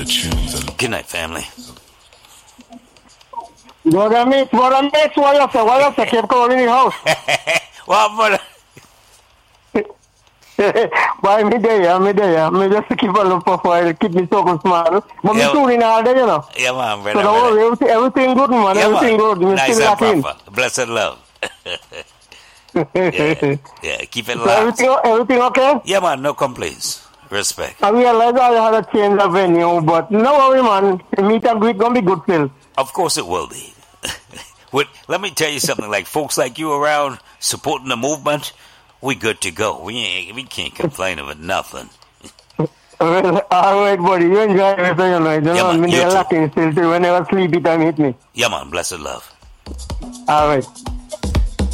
Good night, family. What I miss, what you say, keep calling in the house. What, brother? Why me there? Me just keep a look for while, keep me talking smart. But me tuning all day, you know. Yeah, man, brother. So don't worry, everything good, man. Yeah, everything man. good. Me Nice still and locking. proper. Blessed love. Yeah, keep it So locked. everything okay? Yeah, man, no complaints. Respect. I realize I had a change of venue, but no worry, man. Meet and greet gonna be good still. Of course it will be. Let me tell you something. Like folks like you around supporting the movement, we good to go. We can't complain about nothing. Well, all right, buddy. You enjoy it, you know. You know, man, me you there too. locking still. Whenever sleepy time hit me. Yeah, man, blessed love. All right.